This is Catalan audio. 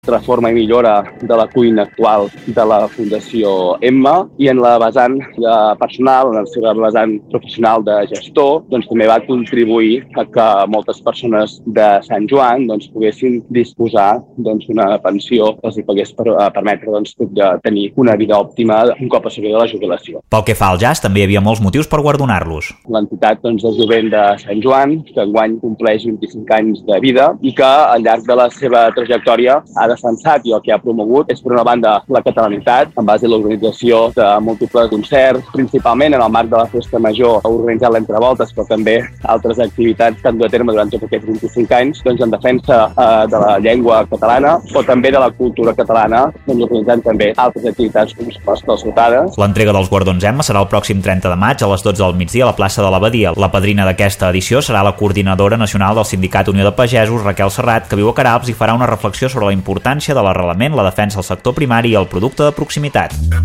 reforma i millora de la cuina actual de la Fundació Emma, i en la vessant personal, en la seva vessant professional de gestor, doncs també va contribuir a que moltes persones de Sant Joan poguessin disposar d'una pensió que els pogués permetre de tenir una vida òptima un cop assolida la jubilació. Pel que fa al jazz, també hi havia molts motius per guardonar-los. L'entitat de jovent de Sant Joan, que enguany compleix 25 anys de vida i que al llarg de la seva trajectòria ha defensat i el que ha promogut és, per una banda, la catalanitat, en base a l'organització de múltiples concerts, principalment en el marc de la Festa Major, ha organitzat l'Entrevoltes, però també altres activitats que han dut a terme durant tots aquests 25 anys, en defensa de la llengua catalana, o també de la cultura catalana, organitzant també altres activitats com les calçotades. L'entrega dels guardons Emma serà el pròxim 30 de maig a les 12 del migdia a la plaça de l'Abadia. La padrina d'aquesta edició serà la coordinadora nacional del Sindicat Unió de Pagesos, Raquel Serrat, que viu a Queralbs i farà una reflexió sobre la importància de l'arrelament, la defensa del sector primari i el producte de proximitat.